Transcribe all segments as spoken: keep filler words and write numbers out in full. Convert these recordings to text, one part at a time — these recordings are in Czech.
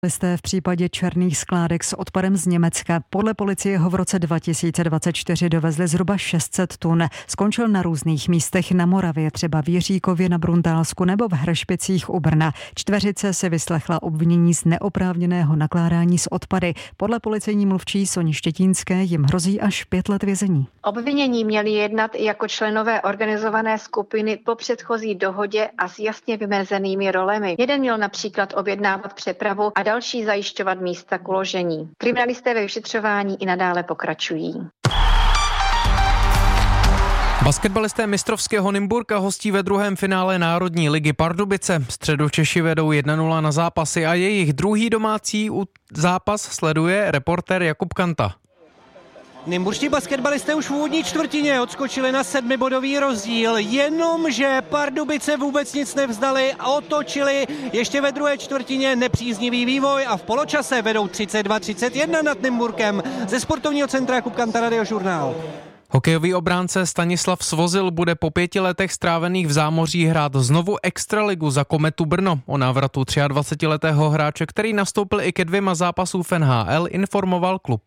Listé v případě černých skládek s odpadem z Německa. Podle policie ho v roce dva tisíce dvacet čtyři dovezli zhruba šest set tun. Skončil na různých místech na Moravě, třeba v Jiříkově na Bruntálsku nebo v Hršpicích u Brna. Čtveřice si vyslechla obvinění z neoprávněného nakládání s odpady. Podle policejní mluvčí Soni Štětínské jim hrozí až pět let vězení. Obvinění měli jednat jako členové organizované skupiny po předchozí dohodě a s jasně vymezenými rolemi. Jeden měl například objednávat přepravu a další zajišťovat místa k uložení. Kriminalisté ve vyšetřování i nadále pokračují. Basketbalisté mistrovského Nymburka hostí ve druhém finále Národní ligy Pardubice. Středočeši vedou jedna nula na zápasy a jejich druhý domácí zápas sleduje reportér Jakub Kanta. Nymburští basketbalisté už v úvodní čtvrtině odskočili na sedmibodový rozdíl, jenomže Pardubice vůbec nic nevzdali a otočili ještě ve druhé čtvrtině nepříznivý vývoj a v poločase vedou třicet dva třicet jedna nad Nymburkem. Ze sportovního centra Jakub Kanta, Radiožurnál. Hokejový obránce Stanislav Svozil bude po pěti letech strávených v zámoří hrát znovu extraligu za Kometu Brno. O návratu dvacetiletého hráče, který nastoupil i ke dvěma zápasům v N H L, informoval klub.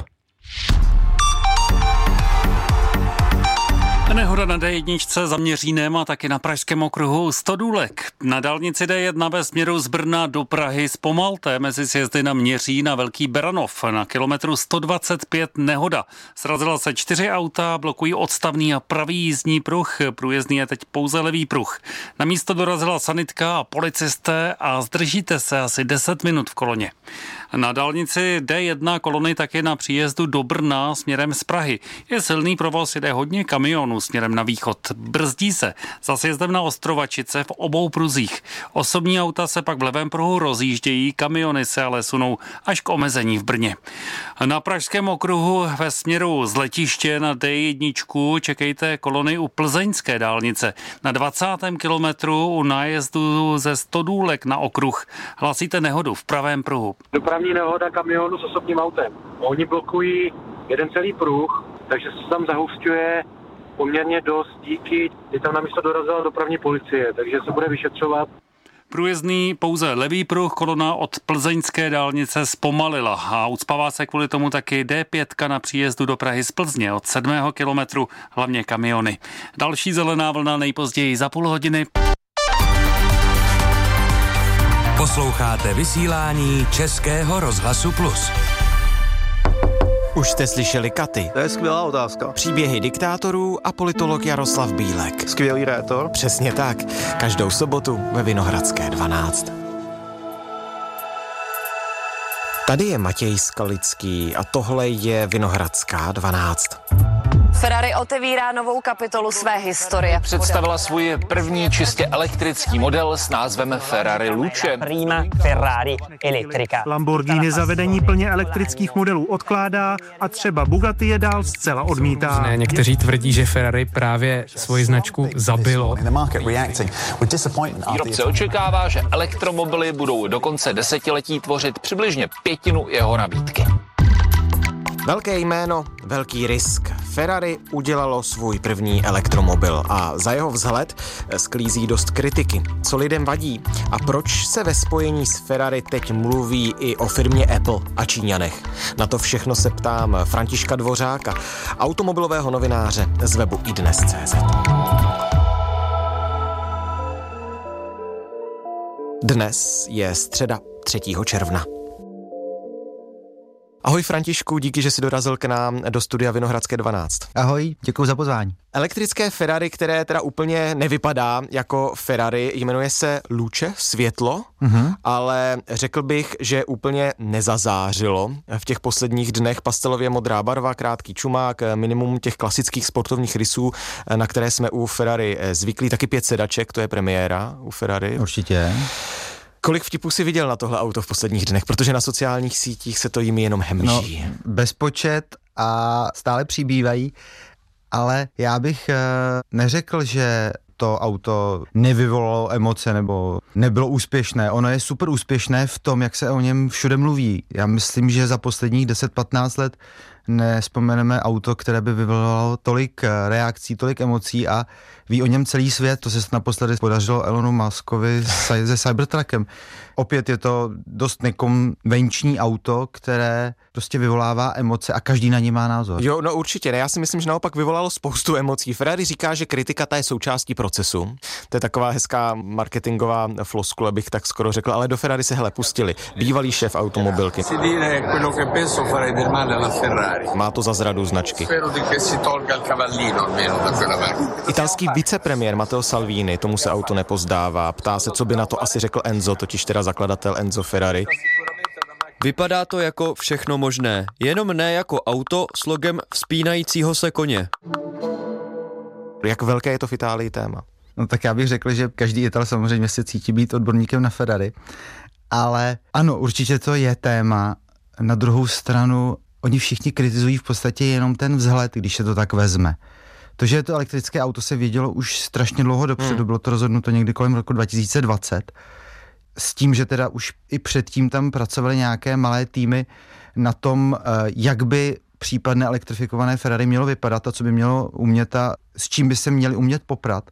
Nehoda na D jedna za Měřínem a taky na pražském okruhu Stodůlek. Na dálnici D jedna ve směru z Brna do Prahy zpomalte mezi sjezdy na Měřín a Velký Beranov. Na kilometru sto dvacet pět nehoda. Srazila se čtyři auta, blokují odstavný a pravý jízdní pruh. Průjezdný je teď pouze levý pruh. Na místo dorazila sanitka a policisté a zdržíte se asi deset minut v koloně. Na dálnici D jedna kolony taky na příjezdu do Brna směrem z Prahy. Je silný provoz, jde hodně kamionů směrem na východ. Brzdí se za sjezdem na Ostrovačice v obou pruzích. Osobní auta se pak v levém pruhu rozjíždějí, kamiony se ale sunou až k omezení v Brně. Na pražském okruhu ve směru z letiště na D jedna čekejte kolony u plzeňské dálnice. Na dvacátém kilometru u nájezdu ze Stodůlek na okruh hlasíte nehodu v pravém pruhu. Dopravní nehoda kamionu s osobním autem. Oni blokují jeden celý pruh, takže se tam zahušťuje poměrně dost díky, kdy tam na místo dorazila dopravní policie, takže se bude vyšetřovat. Průjezdný pouze levý pruh, kolona od plzeňské dálnice zpomalila a ucpává se kvůli tomu taky D pět na příjezdu do Prahy z Plzně od sedmého kilometru, hlavně kamiony. Další zelená vlna nejpozději za půl hodiny. Posloucháte vysílání Českého rozhlasu Plus. Už jste slyšeli Katy? To je skvělá otázka. Příběhy diktátorů a politolog Jaroslav Bílek. Skvělý rétor. Přesně tak. Každou sobotu ve Vinohradské dvanáct. Tady je Matěj Skalický a tohle je Vinohradská dvanáct. Ferrari otevírá novou kapitolu své historie. Představila svůj první čistě elektrický model s názvem Ferrari Luce. Prima Ferrari Elettrica. Lamborghini zavedení plně elektrických modelů odkládá a třeba Bugatti je dál zcela odmítá. Ne, někteří tvrdí, že Ferrari právě svoji značku zabilo. Výrobce očekává, že elektromobily budou do konce desetiletí tvořit přibližně pětinu jeho nabídky. Velké jméno, velký risk. Ferrari udělalo svůj první elektromobil a za jeho vzhled sklízí dost kritiky. Co lidem vadí a proč se ve spojení s Ferrari teď mluví i o firmě Apple a Číňanech? Na to všechno se ptám Františka Dvořáka, automobilového novináře z webu i dnes tečka cé zet. Dnes je středa třetího června. Ahoj Františku, díky, že jsi dorazil k nám do studia Vinohradské dvanáct. Ahoj, děkuji za pozvání. Elektrické Ferrari, které teda úplně nevypadá jako Ferrari, jmenuje se Luce, světlo, uh-huh. ale řekl bych, že úplně nezazářilo. V těch posledních dnech pastelově modrá barva, krátký čumák, minimum těch klasických sportovních rysů, na které jsme u Ferrari zvyklí, taky pět sedaček, to je premiéra u Ferrari. Určitě. Kolik vtipů jsi viděl na tohle auto v posledních dnech? Protože na sociálních sítích se to jimi jenom hemží. No, bezpočet a stále přibývají, ale já bych e, neřekl, že to auto nevyvolalo emoce nebo nebylo úspěšné. Ono je super úspěšné v tom, jak se o něm všude mluví. Já myslím, že za posledních deset patnáct let nespomeneme auto, které by vyvolalo tolik reakcí, tolik emocí a ví o něm celý svět. To se naposledy podařilo Elonu Muskovi se Cybertruckem. Opět je to dost nekonvenční auto, které prostě vyvolává emoce a každý na ně má názor. Jo, no určitě ne. Já si myslím, že naopak vyvolalo spoustu emocí. Ferrari říká, že kritika ta je součástí procesu. To je taková hezká marketingová floskule, bych tak skoro řekl, ale do Ferrari se hele pustili. Bývalý šéf automobilky. Má to za zradu značky. Italský vicepremiér Matteo Salvini, tomu se auto nepozdává. Ptá se, co by na to asi řekl Enzo, totiž teda zakladatel Enzo Ferrari. Vypadá to jako všechno možné, jenom ne jako auto s logem vzpínajícího se koně. Jak velké je to v Itálii téma? No tak já bych řekl, že každý Ital samozřejmě se cítí být odborníkem na Ferrari, ale ano, určitě to je téma. Na druhou stranu, oni všichni kritizují v podstatě jenom ten vzhled, když se to tak vezme. To, že je to elektrické auto, se vědělo už strašně dlouho dopředu, hmm. bylo to rozhodnuto někdy kolem roku dva tisíce dvacet, s tím, že teda už i předtím tam pracovaly nějaké malé týmy na tom, jak by případné elektrifikované Ferrari mělo vypadat a co by mělo umět a s čím by se měli umět poprat.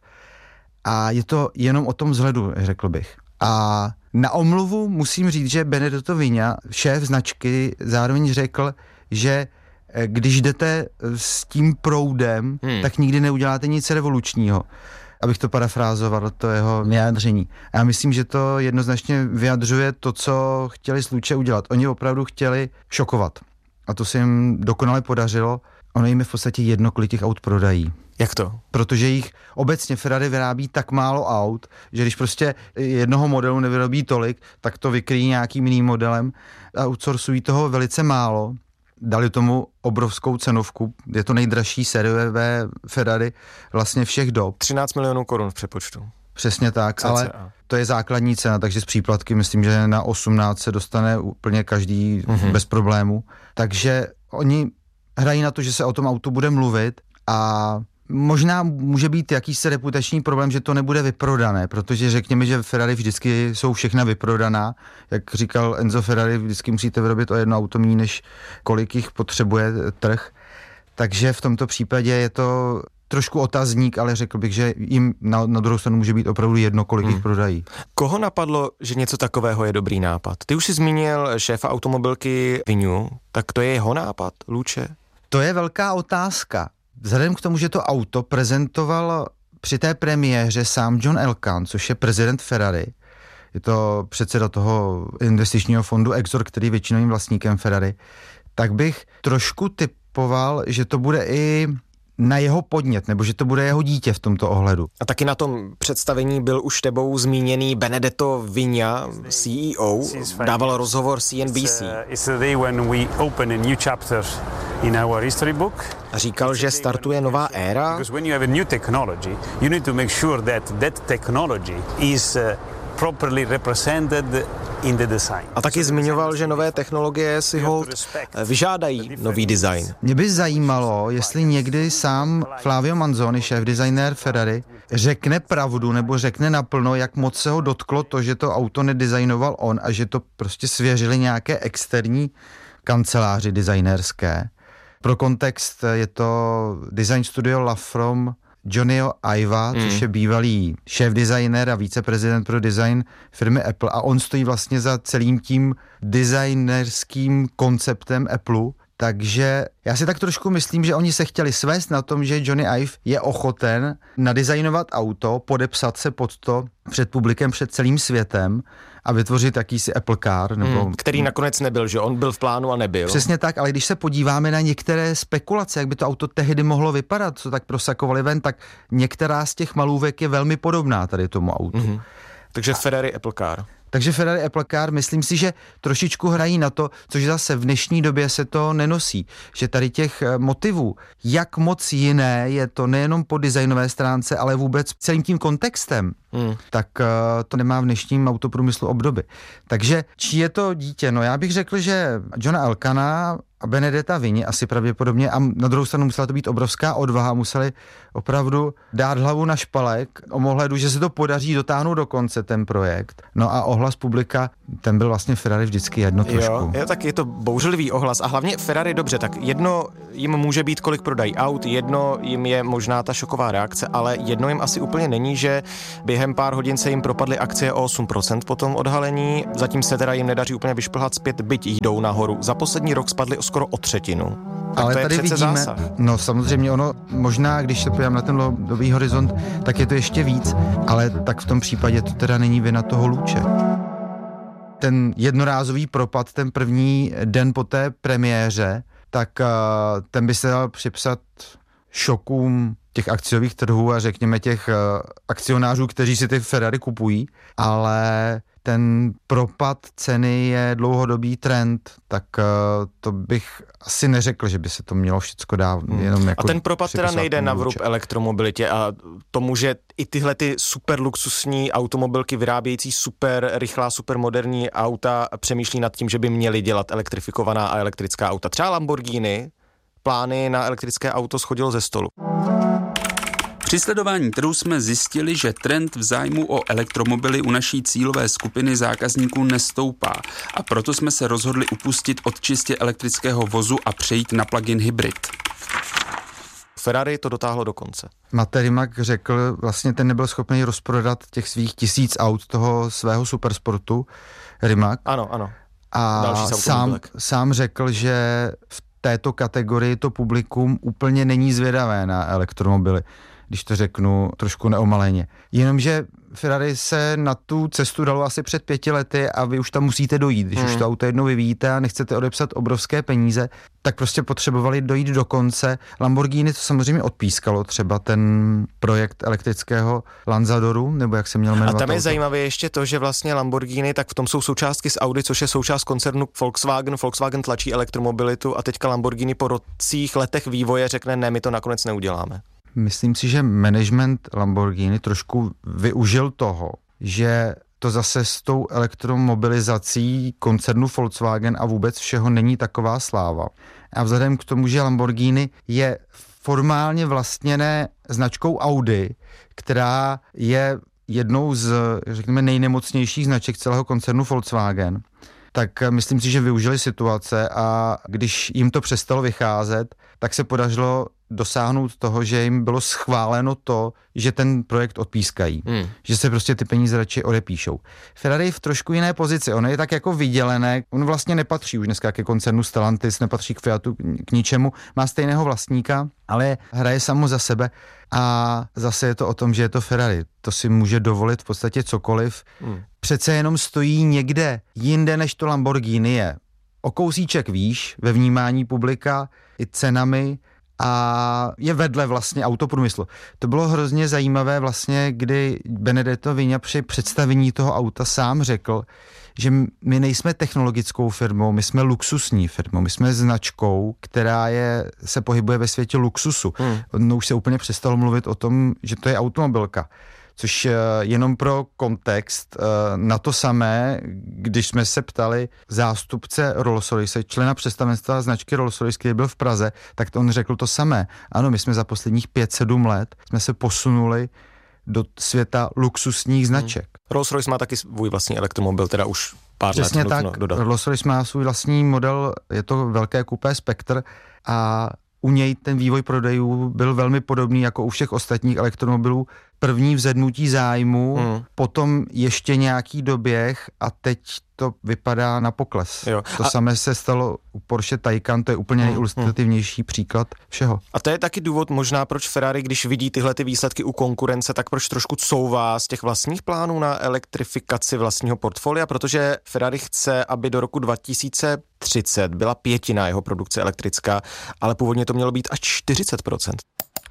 A je to jenom o tom vzhledu, řekl bych. A na omluvu musím říct, že Benedetto Vigna, šéf značky, zároveň řekl, že když jdete s tím proudem, hmm. tak nikdy neuděláte nic revolučního. Abych to parafrázoval, to jeho vyjádření. A já myslím, že to jednoznačně vyjadřuje to, co chtěli s Luce udělat. Oni opravdu chtěli šokovat. A to se jim dokonale podařilo. Ono jim je v podstatě jedno, kolik těch aut prodají. Jak to? Protože jich obecně Ferrari vyrábí tak málo aut, že když prostě jednoho modelu nevyrobí tolik, tak to vykryjí nějakým jiným modelem a outsourcují toho velice málo. Dali tomu obrovskou cenovku, je to nejdražší sériové Ferrari vlastně všech dob. třináct milionů korun v přepočtu. Přesně tak, C C A. Ale to je základní cena, takže z příplatky myslím, že na osmnáct se dostane úplně každý mm-hmm. bez problému. Takže oni hrají na to, že se o tom autu bude mluvit a možná může být jakýsi reputační problém, že to nebude vyprodané, protože řekněme, že Ferrari vždycky jsou všechna vyprodaná. Jak říkal Enzo Ferrari, vždycky musíte vyrobit o jedno auto méně, než kolik jich potřebuje trh. Takže v tomto případě je to trošku otazník, ale řekl bych, že jim na, na druhou stranu může být opravdu jedno, kolik hmm. jich prodají. Koho napadlo, že něco takového je dobrý nápad? Ty už jsi zmínil šéfa automobilky Vignu, tak to je jeho nápad, Luce? To je velká otázka. Vzhledem k tomu, že to auto prezentoval při té premiéře sám John Elkann, což je prezident Ferrari, je to předseda toho investičního fondu Exor, který je většinovým vlastníkem Ferrari, tak bych trošku typoval, že to bude i na jeho podnět, nebo že to bude jeho dítě v tomto ohledu. A taky na tom představení byl už tebou zmíněný Benedetto Vigna, C E O, dával rozhovor C N B C. A říkal, že startuje nová éra. A taky zmiňoval, že nové technologie si hold vyžádají nový design. Mě by zajímalo, jestli někdy sám Flavio Manzoni, šéf-designér Ferrari, řekne pravdu nebo řekne naplno, jak moc se ho dotklo to, že to auto nedizajnoval on a že to prostě svěřili nějaké externí kanceláři designérské. Pro kontext je to design studio Lafrom Johnnyho Iva, mm. což je bývalý šéf-designér a viceprezident pro design firmy Apple a on stojí vlastně za celým tím designerským konceptem Apple. Takže já si tak trošku myslím, že oni se chtěli svést na tom, že Johnny Ive je ochoten nadizajnovat auto, podepsat se pod to před publikem, před celým světem a vytvořit jakýsi Apple Car. Nebo... Hmm, který nakonec nebyl, že on byl v plánu a nebyl. Přesně tak, ale když se podíváme na některé spekulace, jak by to auto tehdy mohlo vypadat, co tak prosakovali ven, tak některá z těch malůvek je velmi podobná tady tomu autu. Hmm. Takže Ferrari Apple Car. Takže Ferrari Apple Car, myslím si, že trošičku hrají na to, což zase v dnešní době se to nenosí, že tady těch motivů, jak moc jiné je to nejenom po designové stránce, ale vůbec celým tím kontextem, hmm. tak uh, to nemá v dnešním autoprůmyslu obdoby. Takže čí je to dítě? No já bych řekl, že Johna Elkanna a Benedetta Vině asi pravděpodobně, a na druhou stranu musela to být obrovská odvaha, museli opravdu dát hlavu na špalek o ohledu, že se to podaří dotáhnout do konce ten projekt. No a ohlas publika, ten byl vlastně Ferrari vždycky jedno trošku. Jo, jo, tak je to bouřlivý ohlas a hlavně Ferrari dobře, tak jedno jim může být, kolik prodají aut, jedno jim je možná ta šoková reakce, ale jedno jim asi úplně není, že během pár hodin se jim propadly akcie o osm procent po tom odhalení, zatím se teda jim nedaří úplně vyšplhat zpět, byť jdou nahoru. Za poslední rok spadly skoro o třetinu. Tak ale to je tady vidíme, zásah. No samozřejmě ono, možná když se podívám na ten dlouhodobý horizont, tak je to ještě víc, ale tak v tom případě to teda není vina toho Luče. Ten jednorázový propad, ten první den po té premiéře, tak uh, ten by se dal připsat šokům těch akciových trhů a řekněme těch uh, akcionářů, kteří si ty Ferrari kupují, ale ten propad ceny je dlouhodobý trend, tak uh, to bych asi neřekl, že by se to mělo všecko dát jenom jako... A ten propad teda nejde na vrub elektromobilitě a tomu, že i tyhle ty super luxusní automobilky vyrábějící super rychlá, super moderní auta přemýšlí nad tím, že by měly dělat elektrifikovaná a elektrická auta. Třeba Lamborghini plány na elektrické auto shodilo ze stolu. Při sledování trhu jsme zjistili, že trend v zájmu o elektromobily u naší cílové skupiny zákazníků nestoupá a proto jsme se rozhodli upustit od čistě elektrického vozu a přejít na plug-in hybrid. Ferrari to dotáhlo do konce. Matej Rimac řekl, vlastně ten nebyl schopný rozprodat těch svých tisíc aut toho svého supersportu Rimac. Ano, ano. A sám, sám řekl, že v této kategorii to publikum úplně není zvědavé na elektromobily, když to řeknu trošku neomaleně. Jenomže Ferrari se na tu cestu dalo asi před pěti lety a vy už tam musíte dojít. Když hmm. už to auto jednou vyvíjíte a nechcete odepsat obrovské peníze, tak prostě potřebovali dojít do konce. Lamborghini to samozřejmě odpískalo, třeba ten projekt elektrického Lanzadoru, nebo jak se měl jmenovat. A tam je auto. zajímavé ještě to, že vlastně Lamborghini, tak v tom jsou součástky z Audi, což je součást koncernu Volkswagen. Volkswagen tlačí elektromobilitu a teďka Lamborghini po rocích letech vývoje řekne, ne, my to nakonec neuděláme. Myslím si, že management Lamborghini trošku využil toho, že to zase s tou elektromobilizací koncernu Volkswagen a vůbec všeho není taková sláva. A vzhledem k tomu, že Lamborghini je formálně vlastněné značkou Audi, která je jednou z, řekněme, nejnemocnějších značek celého koncernu Volkswagen, tak myslím si, že využili situace a když jim to přestalo vycházet, tak se podařilo dosáhnout toho, že jim bylo schváleno to, že ten projekt odpískají. Hmm. Že se prostě ty peníze radši odepíšou. Ferrari je v trošku jiné pozici. Ono je tak jako vydělené. On vlastně nepatří už dneska ke koncernu Stellantis, nepatří k Fiatu, k ničemu. Má stejného vlastníka, ale hraje samo za sebe. A zase je to o tom, že je to Ferrari. To si může dovolit v podstatě cokoliv. Hmm. Přece jenom stojí někde jinde, než to Lamborghini je. O kousíček výš ve vnímání publika i cenami a je vedle vlastně autoprůmyslu. To bylo hrozně zajímavé vlastně, kdy Benedetto Vigna při představení toho auta sám řekl, že my nejsme technologickou firmou, my jsme luxusní firmou, my jsme značkou, která je, se pohybuje ve světě luxusu. Hmm. No už se úplně přestalo mluvit o tom, že to je automobilka. Což jenom pro kontext, na to samé, když jsme se ptali zástupce Rolls-Royce, člena představenstva značky Rolls-Royce, který byl v Praze, tak to on řekl to samé. Ano, my jsme za posledních pět sedm let jsme se posunuli do světa luxusních značek. Hmm. Rolls-Royce má taky svůj vlastní elektromobil, teda už pár Přesně let. Přesně tak, Rolls-Royce má svůj vlastní model, je to velké coupé Spectre a u něj ten vývoj prodejů byl velmi podobný jako u všech ostatních elektromobilů. První vzedmutí zájmu, hmm. potom ještě nějaký doběh a teď to vypadá na pokles. Jo. To a... samé se stalo u Porsche Taycan, to je úplně hmm. nejilustrativnější hmm. příklad všeho. A to je taky důvod možná, proč Ferrari, když vidí tyhle ty výsledky u konkurence, tak proč trošku couvá z těch vlastních plánů na elektrifikaci vlastního portfolia, protože Ferrari chce, aby do roku dva tisíce třicet byla pětina jeho produkce elektrická, ale původně to mělo být až čtyřicet procent.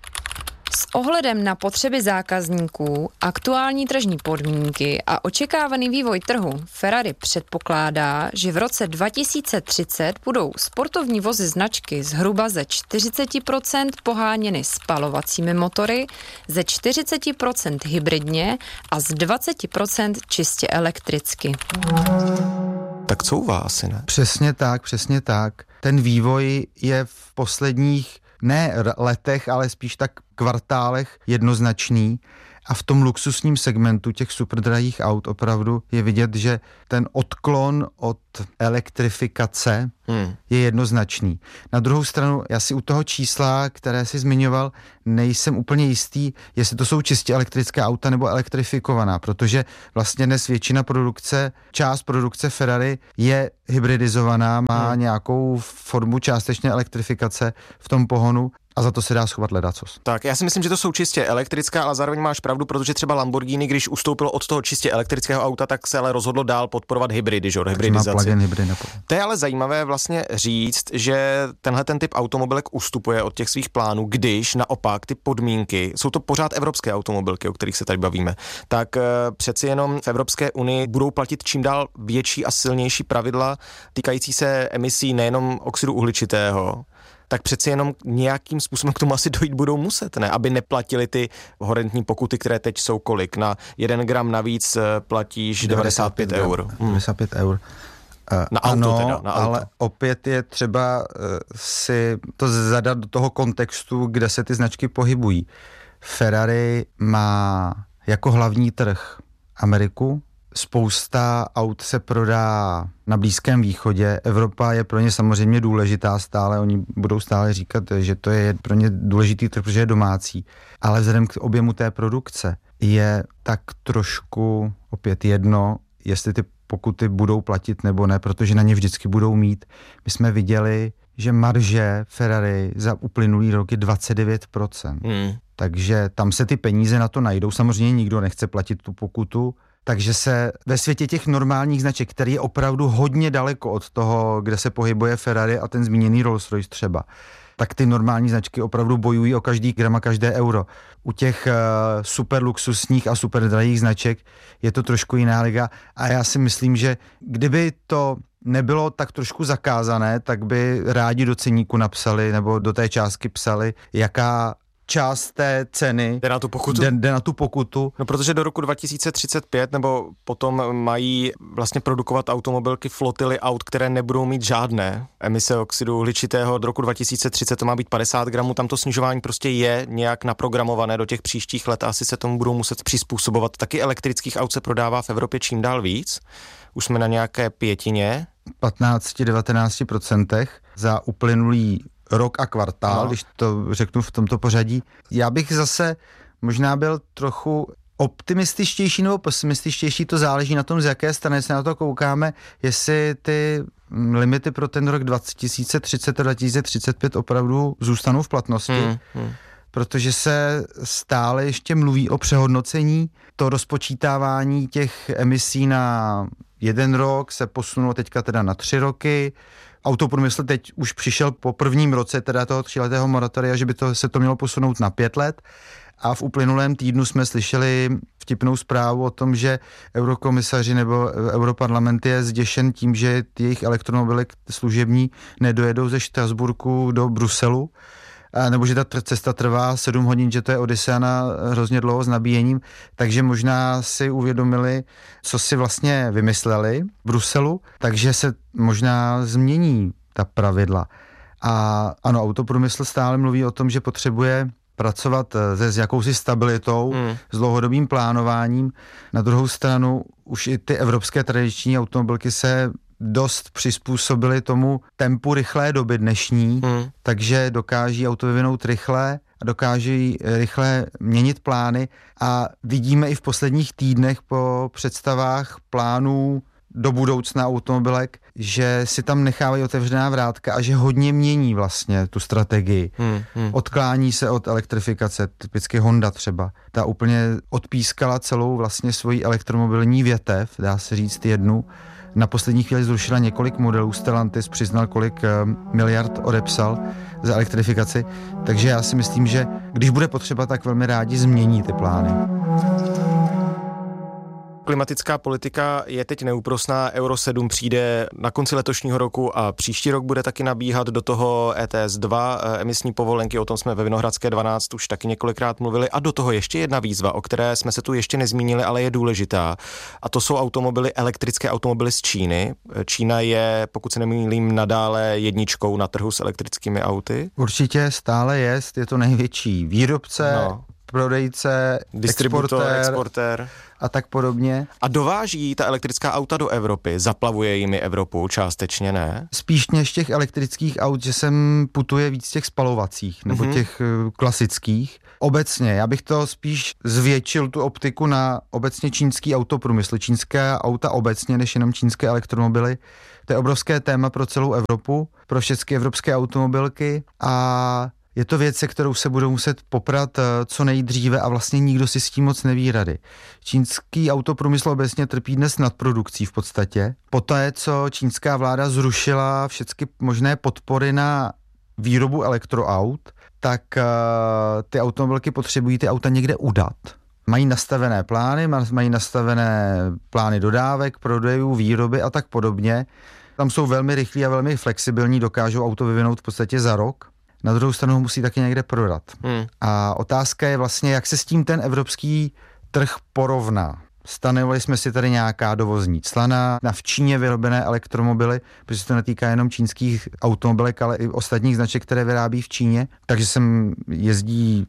S ohledem na potřeby zákazníků, aktuální tržní podmínky a očekávaný vývoj trhu Ferrari předpokládá, že v roce dva tisíce třicet budou sportovní vozy značky zhruba ze čtyřicet procent poháněny spalovacími motory, ze čtyřicet procent hybridně a z dvacet procent čistě elektricky. Tak couvá asi, ne? Přesně tak, přesně tak. ten vývoj je v posledních ne letech, ale spíš tak kvartálech jednoznačný. A v tom luxusním segmentu těch superdrahých aut opravdu je vidět, že ten odklon od elektrifikace hmm. je jednoznačný. Na druhou stranu, já si u toho čísla, které jsi zmiňoval, nejsem úplně jistý, jestli to jsou čistě elektrická auta nebo elektrifikovaná, protože vlastně dnes většina produkce, část produkce Ferrari je hybridizovaná, má hmm. nějakou formu částečné elektrifikace v tom pohonu. A za to se dá schovat ledacos. Tak, já si myslím, že to jsou čistě elektrická, ale zároveň máš pravdu, protože třeba Lamborghini, když ustoupilo od toho čistě elektrického auta, tak se ale rozhodlo dál podporovat hybridy, že? Hybridizaci. To je ale zajímavé vlastně říct, že tenhle ten typ automobilek ustupuje od těch svých plánů, když naopak ty podmínky, jsou to pořád evropské automobilky, o kterých se tady bavíme, tak přeci jenom v Evropské unii budou platit čím dál větší a silnější pravidla týkající se emisí nejenom oxidu uhličitého, tak přeci jenom nějakým způsobem k tomu asi dojít budou muset, ne? Aby neplatili ty horentní pokuty, které teď jsou kolik. Na jeden gram navíc platíš devadesát pět eur. devadesát pět eur. Na auto ano, teda, na auto. Ale opět je třeba uh, si to zadat do toho kontextu, kde se ty značky pohybují. Ferrari má jako hlavní trh Ameriku, spousta aut se prodá na Blízkém východě. Evropa je pro ně samozřejmě důležitá stále, oni budou stále říkat, že to je pro ně důležitý trh, protože je domácí. Ale vzhledem k objemu té produkce je tak trošku opět jedno, jestli ty pokuty budou platit nebo ne, protože na ně vždycky budou mít. My jsme viděli, že marže Ferrari za uplynulý rok je dvacet devět procent. Hmm. Takže tam se ty peníze na to najdou. Samozřejmě nikdo nechce platit tu pokutu, takže se ve světě těch normálních značek, který je opravdu hodně daleko od toho, kde se pohybuje Ferrari a ten zmíněný Rolls-Royce třeba, tak ty normální značky opravdu bojují o každý gram a každé euro. U těch uh, super luxusních a super drahých značek je to trošku jiná liga a já si myslím, že kdyby to nebylo tak trošku zakázané, tak by rádi do ceníku napsali nebo do té částky psali, jaká část té ceny jde na tu pokutu. Jde, jde na tu pokutu. No protože do roku dva tisíce třicet pět nebo potom mají vlastně produkovat automobilky flotily aut, které nebudou mít žádné emise oxidu uhličitého. Do roku dva tisíce třicet to má být padesát gramů. Tam to snižování prostě je nějak naprogramované do těch příštích let a asi se tomu budou muset přizpůsobovat. Taky elektrických aut se prodává v Evropě čím dál víc. Už jsme na nějaké pětině. patnáct až devatenáct procent za uplynulý rok a kvartál, no. Když to řeknu v tomto pořadí. Já bych zase možná byl trochu optimističtější nebo pesimističtější, to záleží na tom, z jaké strany se na to koukáme, jestli ty limity pro ten rok dva tisíce třicet a dva tisíce třicet pět opravdu zůstanou v platnosti, hmm, hmm. protože se stále ještě mluví o přehodnocení, to rozpočítávání těch emisí na jeden rok se posunulo teďka teda na tři roky. Autoprůmysl teď už přišel po prvním roce teda toho tříletého moratoria, že by to, se to mělo posunout na pět let a v uplynulém týdnu jsme slyšeli vtipnou zprávu o tom, že eurokomisaři nebo europarlament je zděšen tím, že jejich elektromobily služební nedojedou ze Štrasburku do Bruselu, nebo že ta cesta trvá sedm hodin, že to je odisea na hrozně dlouho s nabíjením, takže možná si uvědomili, co si vlastně vymysleli v Bruselu, takže se možná změní ta pravidla. A ano, autoprůmysl stále mluví o tom, že potřebuje pracovat se, s jakousi stabilitou, hmm. s dlouhodobým plánováním. Na druhou stranu už i ty evropské tradiční automobilky se dost přizpůsobili tomu tempu rychlé doby dnešní, hmm. takže dokáží auto vyvinout rychle a dokáží rychle měnit plány a vidíme i v posledních týdnech po představách plánů do budoucna automobilek, že si tam nechávají otevřená vrátka a že hodně mění vlastně tu strategii. Hmm, hmm. Odklání se od elektrifikace, typicky Honda třeba. Ta úplně odpískala celou vlastně svoji elektromobilní větev, dá se říct jednu. Na poslední chvíli zrušila několik modelů, Stellantis přiznal, kolik miliard odepsal za elektrifikaci, takže já si myslím, že když bude potřeba, tak velmi rádi změní ty plány. klimatická politika je teď neúprosná. Euro sedm přijde na konci letošního roku a příští rok bude taky nabíhat do toho E T S dva, emisní povolenky, o tom jsme ve Vinohradské dvanáct už taky několikrát mluvili. A do toho ještě jedna výzva, o které jsme se tu ještě nezmínili, ale je důležitá. A to jsou automobily, elektrické automobily z Číny. Čína je, pokud se nemýlím, nadále jedničkou na trhu s elektrickými auty. Určitě stále je, je to největší výrobce, no. prodejce, distributor, exportér, exportér a tak podobně. A dováží ta elektrická auta do Evropy, zaplavuje jimi Evropu, částečně ne? Spíš než těch elektrických aut, že sem putuje víc těch spalovacích, nebo mm-hmm. těch klasických. Obecně, já bych to spíš zvětšil tu optiku na obecně čínský autoprůmysl, čínské auta obecně, než jenom čínské elektromobily. To je obrovské téma pro celou Evropu, pro všechny evropské automobilky a je to věc, se kterou se budou muset poprat co nejdříve a vlastně nikdo si s tím moc neví rady. Čínský autoprůmysl obecně trpí dnes nadprodukcí v podstatě. Poté, co čínská vláda zrušila všechny možné podpory na výrobu elektroaut, tak uh, ty automobilky potřebují ty auta někde udat. Mají nastavené plány, mají nastavené plány dodávek, prodejů, výroby a tak podobně. Tam jsou velmi rychlí a velmi flexibilní, dokážou auto vyvinout v podstatě za rok. Na druhou stranu ho musí taky někde prodat. Hmm. A otázka je vlastně, jak se s tím ten evropský trh porovná. Stanovili jsme si tady nějaká dovozní clana na v Číně vyrobené elektromobily, protože se to netýká jenom čínských automobilek, ale i ostatních značek, které vyrábí v Číně. Takže sem jezdí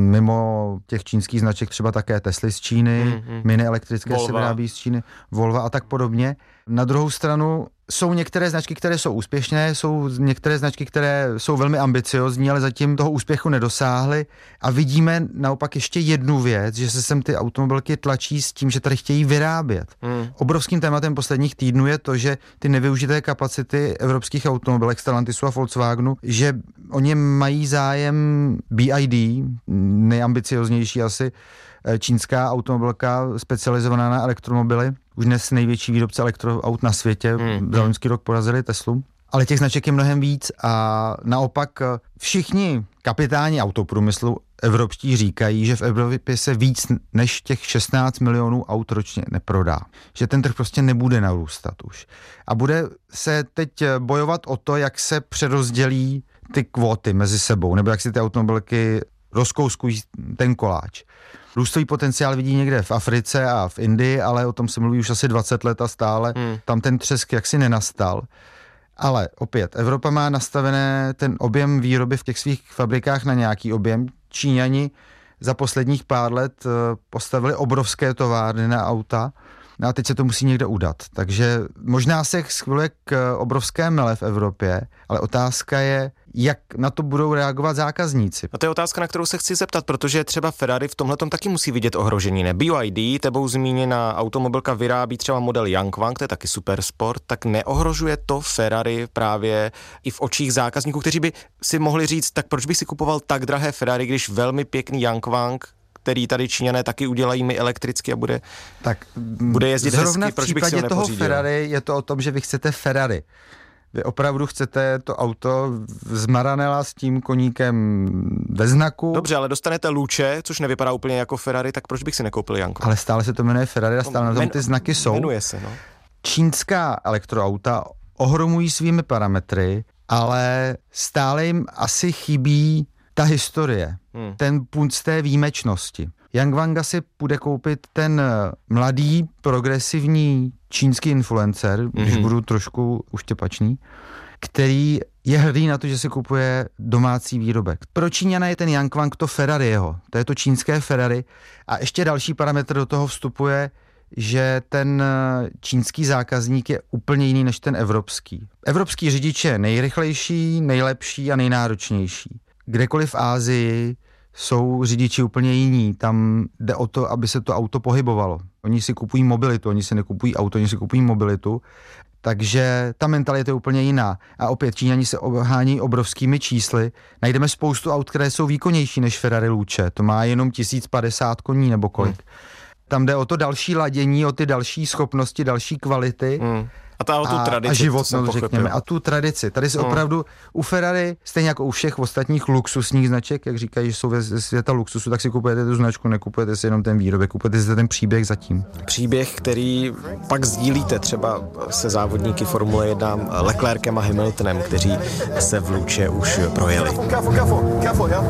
mimo těch čínských značek třeba také Tesly z Číny, mm-hmm. mini elektrické Volva. Se vyrábí z Číny, Volva a tak podobně. Na druhou stranu jsou některé značky, které jsou úspěšné, jsou některé značky, které jsou velmi ambiciozní, ale zatím toho úspěchu nedosáhly. A vidíme naopak ještě jednu věc, že se sem ty automobilky tlačí s tím, že tady chtějí vyrábět. Hmm. Obrovským tématem posledních týdnů je to, že ty nevyužité kapacity evropských automobilek Stellantisu a Volkswagenu, že oni mají zájem B I D, nejambicioznější asi čínská automobilka specializovaná na elektromobily, už dnes největší výrobce elektroaut na světě, hmm. za loňský rok porazili Teslu. Ale těch značek je mnohem víc a naopak všichni kapitáni autoprůmyslu evropští říkají, že v Evropě se víc než těch šestnáct milionů aut ročně neprodá. Že ten trh prostě nebude narůstat už. A bude se teď bojovat o to, jak se přerozdělí ty kvóty mezi sebou, nebo jak si ty automobilky rozkouskují ten koláč. Růstový potenciál vidí někde v Africe a v Indii, ale o tom se mluví už asi dvacet let a stále hmm. tam ten třesk jaksi nenastal. Ale opět, Evropa má nastavené ten objem výroby v těch svých fabrikách na nějaký objem. Číňani za posledních pár let postavili obrovské továrny na auta, no a teď se to musí někde udat. Takže možná se schváluje k obrovské mele v Evropě, ale otázka je, jak na to budou reagovat zákazníci. A to je otázka, na kterou se chci zeptat, protože třeba Ferrari v tomhletom taky musí vidět ohrožení, ne? B Y D, tebou zmíněná automobilka, vyrábí třeba model Yangwang, to je taky super sport, tak neohrožuje to Ferrari právě i v očích zákazníků, kteří by si mohli říct, tak proč bych si kupoval tak drahé Ferrari, když velmi pěkný Yangwang, který tady Číňané taky udělají mi elektricky a bude, tak, bude jezdit zrovna hezky, proč bych si ho nepořídil? Toho Ferrari je to o tom, že vy chcete Ferrari. Vy opravdu chcete to auto z Maranella s tím koníkem ve znaku. Dobře, ale dostanete Luce, což nevypadá úplně jako Ferrari, tak proč bych si nekoupil Janko? Ale stále se to jmenuje Ferrari a stále na tom ty znaky jsou. Jmenuje se, no. Čínská elektroauta ohromují svými parametry, ale stále jim asi chybí ta historie, hmm. ten punt z té výjimečnosti. Yangwanga si půjde koupit ten mladý, progresivní čínský influencer, mm-hmm. když budu trošku uštěpačný, který je hrdý na to, že si kupuje domácí výrobek. Pro Číňana je ten Yangwang to Ferrari jeho, to je to čínské Ferrari a ještě další parametr do toho vstupuje, že ten čínský zákazník je úplně jiný než ten evropský. Evropský řidič je nejrychlejší, nejlepší a nejnáročnější. Kdekoliv v Asii jsou řidiči úplně jiní. Tam jde o to, aby se to auto pohybovalo. Oni si kupují mobilitu, oni si nekupují auto, oni si kupují mobilitu. Takže ta mentalita je úplně jiná. A opět Číňani se obhání obrovskými čísly. Najdeme spoustu aut, které jsou výkonnější než Ferrari Luce. To má jenom tisíc padesát koní nebo kolik. Hmm. Tam jde o to další ladění, o ty další schopnosti, další kvality. Hmm. A, ta, a, tu tradici, a životnost, řekněme. A tu tradici. Tady se no. opravdu u Ferrari, stejně jako u všech ostatních luxusních značek, jak říkají, že jsou ve světa luxusu, tak si kupujete tu značku, nekupujete si jenom ten výrobek, kupujete si ten příběh zatím. Příběh, který pak sdílíte třeba se závodníky Formule jedna Leclerkem a Hamiltonem, kteří se v Luče už projeli. Kafo, kafo, kafo, ja.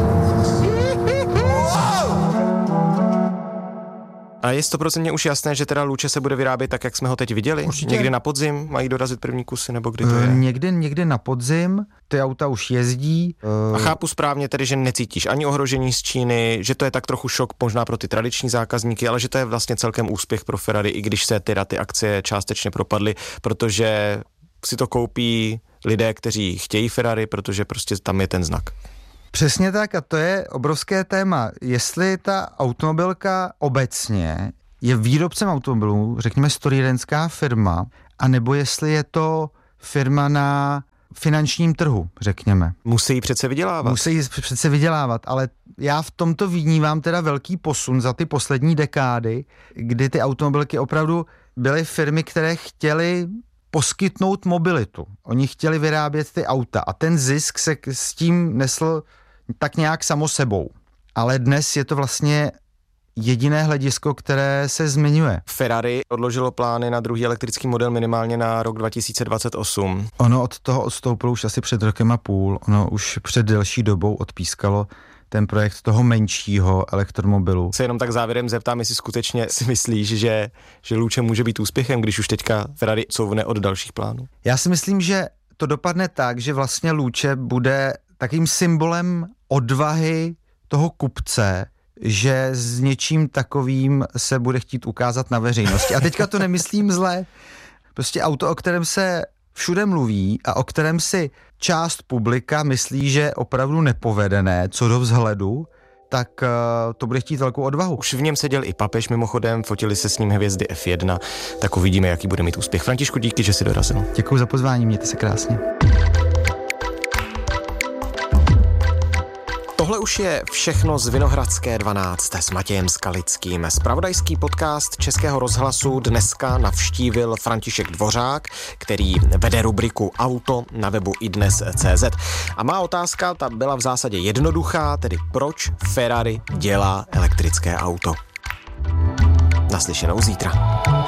A je stoprocentně už jasné, že teda Luče se bude vyrábět tak, jak jsme ho teď viděli? Určitě. Někdy na podzim mají dorazit první kusy, nebo kdy to je? Někdy, někdy na podzim, ty auta už jezdí. A chápu správně tedy, že necítíš ani ohrožení z Číny, že to je tak trochu šok možná pro ty tradiční zákazníky, ale že to je vlastně celkem úspěch pro Ferrari, i když se teda ty akcie částečně propadly, protože si to koupí lidé, kteří chtějí Ferrari, protože prostě tam je ten znak. Přesně tak a to je obrovské téma. Jestli ta automobilka obecně je výrobcem automobilů, řekněme strojírenská firma, anebo jestli je to firma na finančním trhu, řekněme. Musí přece vydělávat. Musí přece vydělávat, ale já v tomto vnímám teda velký posun za ty poslední dekády, kdy ty automobilky opravdu byly firmy, které chtěly poskytnout mobilitu. Oni chtěli vyrábět ty auta a ten zisk se s tím nesl tak nějak samo sebou. Ale dnes je to vlastně jediné hledisko, které se zmiňuje. Ferrari odložilo plány na druhý elektrický model minimálně na rok dva tisíce dvacet osm. Ono od toho odstoupilo už asi před rokem a půl. Ono už před delší dobou odpískalo ten projekt toho menšího elektromobilu. Se jenom tak závěrem zeptám, jestli skutečně si myslíš, že, že Luče může být úspěchem, když už teďka Ferrari couvne od dalších plánů? Já si myslím, že to dopadne tak, že vlastně Luče bude takým symbolem odvahy toho kupce, že s něčím takovým se bude chtít ukázat na veřejnosti. A teďka to nemyslím zle. Prostě auto, o kterém se všude mluví a o kterém si část publika myslí, že je opravdu nepovedené co do vzhledu, tak uh, to bude chtít velkou odvahu. Už v něm seděl i papež, mimochodem, fotili se s ním hvězdy F jedna, tak uvidíme, jaký bude mít úspěch. Františku, díky, že jsi dorazil. Děkuji za pozvání, mějte se krásně. Tohle už je všechno z Vinohradské dvanáct s Matějem Skalickým. Zpravodajský podcast Českého rozhlasu dneska navštívil František Dvořák, který vede rubriku Auto na webu idnes tečka cé zet. A má otázka, ta byla v zásadě jednoduchá, tedy proč Ferrari dělá elektrické auto. Naslyšenou zítra.